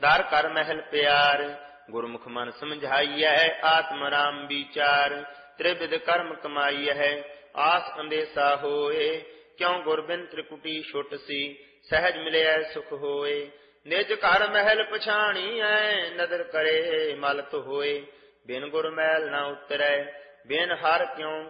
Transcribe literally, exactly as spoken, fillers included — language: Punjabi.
ਦਰ ਕਰ ਮਹਿਲ ਪਿਆਰ, ਗੁਰਮੁਖ ਮਨ ਸਮਝਾਈਐ, ਆਤਮ ਰਾਮ ਵਿਚਾਰ। ਤ੍ਰਿਵਿਧ ਕਰਮ ਕਮਾਈਐ, ਆਸ ਅੰਦੇਸਾ ਹੋਏ, ਕਿਉ ਗੁਰ ਬਿਨ ਤ੍ਰਿਕੁਟੀ ਛੁਟ ਸੀ, ਸਹਿਜ ਮਿਲਿਐ ਸੁਖ ਹੋਏ। ਨਿਜ ਘਰ ਮਹਿਲ ਪਛਾਣੀਐ, ਨਦਰ ਕਰੇ ਮਲਤ ਹੋਏ, ਬਿਨ ਗੁਰ ਮੈਲ ਨਾ ਉਤਰੈ, ਬਿਨ ਹਰ ਕਿਉ